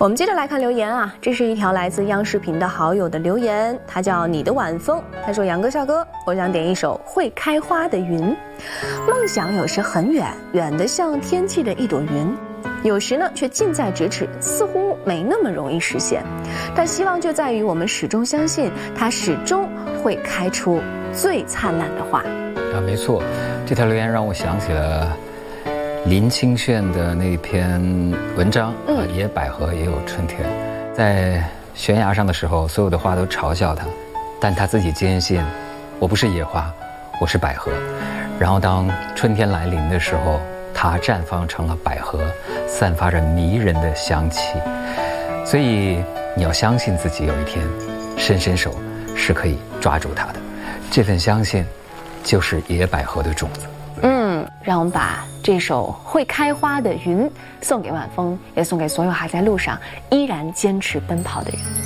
我们接着来看留言啊，这是一条来自央视频的好友的留言，他叫你的晚风，他说：杨哥、笑哥，我想点一首《会开花的云》。梦想有时很远，远得像天际的一朵云，有时呢却近在咫尺，似乎没那么容易实现。但希望就在于我们始终相信，它始终会开出最灿烂的花。 啊，没错，这条留言让我想起了林清炫的那篇文章，野百合也有春天。在悬崖上的时候，所有的花都嘲笑他，但他自己坚信，我不是野花，我是百合。然后当春天来临的时候，它绽放成了百合，散发着迷人的香气。所以你要相信自己，有一天伸伸手是可以抓住它的。这份相信就是野百合的种子。 让我们把这首会开花的云送给晚风，也送给所有还在路上依然坚持奔跑的人。